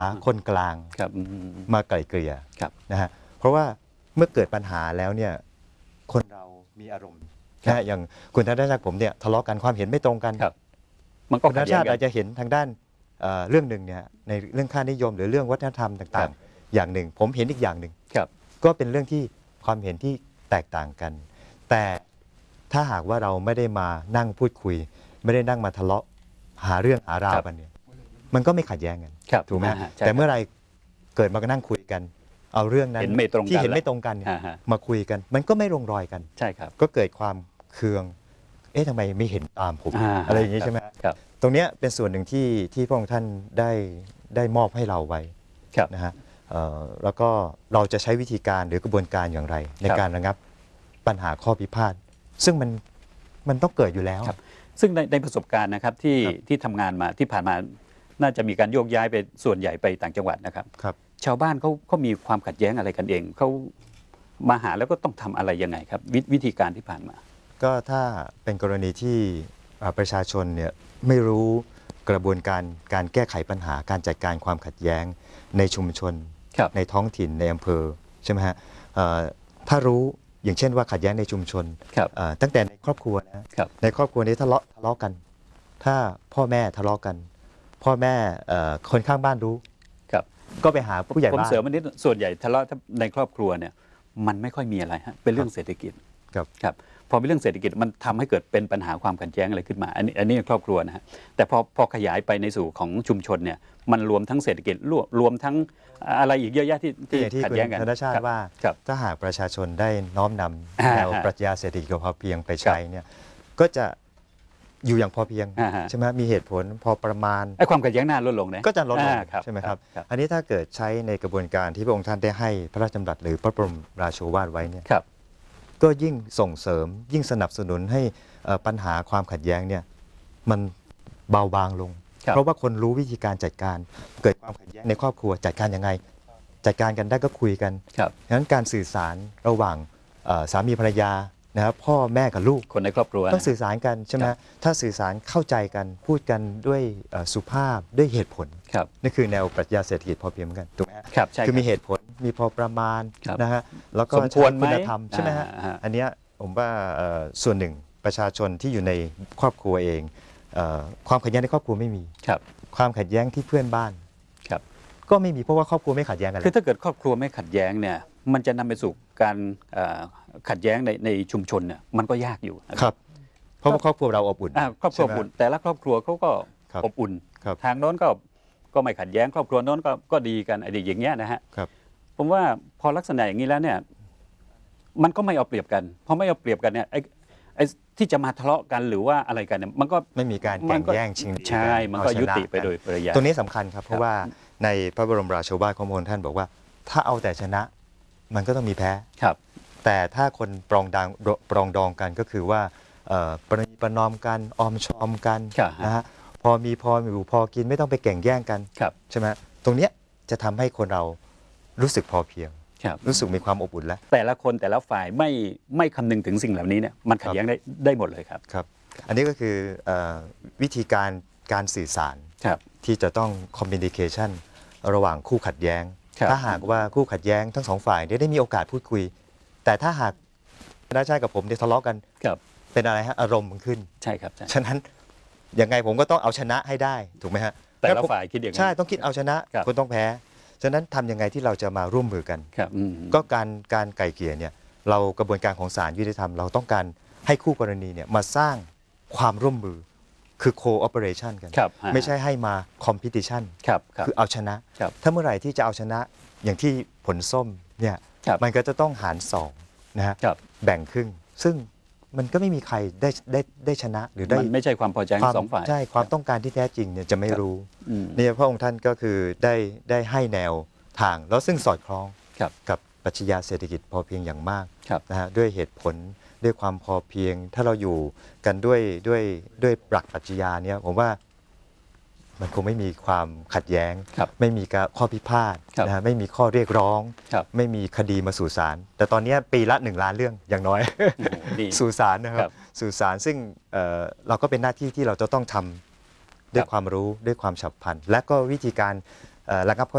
คนกลางมาไกล่เกลี่ยนะฮะเพราะว่าเมื่อเกิดปัญหาแล้วเนี่ยคนเรามีอารมณ์นะอย่างคุณธนชาติผมเนี่ยทะเลาะกันความเห็นไม่ตรงกันมันก็ธนชาติอาจจะเห็นทางด้านเรื่องหนึ่งเนี่ยในเรื่องค่านิยมหรือเรื่องวัฒนธรรมต่างๆอย่างหนึ่งผมเห็นอีกอย่างหนึ่งก็เป็นเรื่องที่ความเห็นที่แตกต่างกันแต่ถ้าหากว่าเราไม่ได้มานั่งพูดคุยไม่ได้นั่งมาทะเลาะหาเรื่องหาราวกันเนี่ยมันก็ไม่ขัดแย้งกันถูกไหมแต่เมื่อไรเกิดมานั่งคุยกันเอาเรื่องนั้นที่เห็นไม่ตรงกันมาคุยกันมันก็ไม่ลงรอยกันใช่ครับก็เกิดความเคืองทำไมไม่เห็นตามผมอะไรอย่างนี้ใช่ไหมครับตรงนี้เป็นส่วนหนึ่งที่พระองค์ท่านได้มอบให้เราไว้นะฮะแล้วก็เราจะใช้วิธีการหรือกระบวนการอย่างไรในการระงับปัญหาข้อพิพาทซึ่งมันต้องเกิดอยู่แล้วซึ่งในประสบการณ์นะครับที่ทำงานมาที่ผ่านมาน่าจะมีการโยกย้ายไปส่วนใหญ่ไปต่างจังหวัดนะครับชาวบ้านเขามีความขัดแย้งอะไรกันเองเขามาหาแล้วก็ต้องทำอะไรยังไงครับวิธีการที่ผ่านมาก็ถ้าเป็นกรณีที่ประชาชนเนี่ยไม่รู้กระบวนการแก้ไขปัญหาการจัดการความขัดแย้งในชุมชนในท้องถิ่นในอำเภอใช่ไหมฮะถ้ารู้อย่างเช่นว่าขัดแย้งในชุมชนตั้งแต่ในครอบครัวนะในครอบครัวนี้ทะเลาะกันถ้าพ่อแม่ทะเลาะกันพ่อแม่คนข้างบ้านรู้ก็ไปหาผู้ใหญ่บ้านผมเสริมนิดส่วนใหญ่ทะเลาะในครอบครัวเนี่ยมันไม่ค่อยมีอะไรฮะเป็นเรื่องเศรษฐกิจครับพอเป็นเรื่องเศรษฐกิจมันทำให้เกิดเป็นปัญหาความขัดแย้งอะไรขึ้นมาอันนี้ครอบครัวนะฮะแต่พอขยายไปในสู่ของชุมชนเนี่ยมันรวมทั้งเศรษฐกิจรวมทั้งอะไรอีกเยอะแยะที่ขัดแย้งกันธนชาติว่าถ้าหากประชาชนได้น้อมนำแนวปรัชญาเศรษฐกิจพอเพียงไปใช้เนี่ยก็จะอยู่อย่างพอเพียงใช่ไหมมีเหตุผลพอประมาณความขัดแย้งหน้าลดลงนะก็จะลดลงใช่ไหมครับอันนี้ถ้าเกิดใช้ในกระบวนการที่พระองค์ท่านได้ให้พระราชดำรัสหรือพระบรมราโชวาทไว้เนี่ยก็ยิ่งส่งเสริมยิ่งสนับสนุนให้ปัญหาความขัดแย้งเนี่ยมันเบาบางลงเพราะว่าคนรู้วิธีการจัดการเกิดความขัดแย้งในครอบครัวจัดการยังไงจัดการกันได้ก็คุยกันดังนั้นการสื่อสารระหว่างสามีภรรยานะครับพ่อแม่กับลูกคนในครอบครัวต้องสื่อสารกันใช่ไหมถ้าสื่อสารเข้าใจกันพูดกันด้วยสุภาพด้วยเหตุผลนี่คือแนวปรัชญาเศรษฐกิจพอเพียงเหมือนกันถูกไหมครับคือมีเหตุผลมีพอประมาณนะฮะแล้วก็ใช้คุณธรรมใช่ไหมฮะอันนี้ผมว่าส่วนหนึ่งประชาชนที่อยู่ในครอบครัวเองความขัดแย้งในครอบครัวไม่มีความขัดแย้งที่เพื่อนบ้านก็ไม่มีเพราะว่าครอบครัวไม่ขัดแย้งกันคือถ้าเกิดครอบครัวไม่ขัดแย้งเนี่ยมันจะนำไปสู่การขัดแย้งในชุมชนเนี่ยมันก็ยากอยู่ครับเพราะว่าครอบครัวเราอบอุ่นครอบครัวอบอุ่นแต่ละครอบครัวเขาก็อบอุ่นทางโน้นก็ไม่ขัดแย้งครอบครัวโน้นก็ดีกันอะไรอย่างเงี้ยนะฮะผมว่าพอลักษณะอย่างนี้แล้วเนี่ยมันก็ไม่เอาเปรียบกันพอไม่เอาเปรียบกันเนี่ยไอ้ที่จะมาทะเลาะกันหรือว่าอะไรกันเนี่ยมันก็ไม่มีการแข่งแย่งชิงใช่มันก็ยุติไปโดยปริยายตรงนี้สำคัญครับเพราะว่าในพระบรมราโชวาทของพระองค์ท่านบอกว่าถ้าเอาแต่ชนะมันก็ต้องมีแพ้แต่ถ้าคนปรองดองกันก็คือว่าประนอมกันออมชอมกันนะฮะพออยู่พอกินไม่ต้องไปแข่งแย่งกันใช่ไหมตรงนี้จะทำให้คนเรารู้สึกพอเพียงรู้สึกมีความอบอุ่นแล้วแต่ละคนแต่ละฝ่ายไม่คำนึงถึงสิ่งเหล่านี้เนี่ยมันขัดแย้งได้หมดเลยครับอันนี้ก็คือวิธีการสื่อสารที่จะต้องคอมมิวนิเคชันระหว่างคู่ขัดแย้งถ้าหากว่าคู่ขัดแย้งทั้งสองฝ่ายได้มีโอกาสพูดคุยแต่ถ้าหากได้ใช่กับผมทะเลาะกันเป็นอะไรฮะอารมณ์มันขึ้นใช่ครับฉะนั้นยังไงผมก็ต้องเอาชนะให้ได้ถูกไหมฮะแต่ละฝ่ายคิดอย่างนั้นใช่ต้องคิดเอาชนะคนต้องแพ้ฉะนั้นทำยังไงที่เราจะมาร่วมมือกันก็การไกล่เกลี่ยเนี่ยเรากระบวนการของศาลยุติธรรมเราต้องการให้คู่กรณีเนี่ยมาสร้างความร่วมมือคือ cooperation กันไม่ใช่ให้มา competition คือเอาชนะถ้าเมื่อไหร่ที่จะเอาชนะอย่างที่ผลส้มเนี่ยมันก็จะต้องหาร2นะฮะแบ่งครึ่งซึ่งมันก็ไม่มีใครได้ชนะหรือได้มันไม่ใช่ความพอใจของสองฝ่ายใช่ความต้องการที่แท้จริงเนี่ยจะไม่รู้นี่พระองค์ท่านก็คือได้ให้แนวทางแล้วซึ่งสอดคล้องกับปรัชญาเศรษฐกิจพอเพียงอย่างมากนะฮะด้วยเหตุผลด้วยความพอเพียงถ้าเราอยู่กันด้วยหลักปรัชญาเนี่ยผมว่ามันคงไม่มีความขัดแย้งไม่มีข้อพิพาทนะฮะไม่มีข้อเรียกร้องไม่มีคดีมาสู่ศาลแต่ตอนนี้ปีละ1 ล้านเรื่องอย่างน้อยสู่ศาลนะครับสู่ศาลซึ่งเราก็เป็นหน้าที่ที่เราจะต้องทำด้วยความรู้ด้วยความฉับพลันและก็วิธีการระงับ